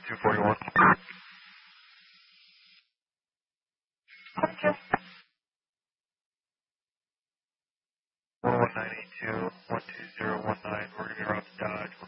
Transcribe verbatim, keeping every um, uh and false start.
two forty-one. one one nine eight two, one two zero one nine, we're going to be around to Dodge.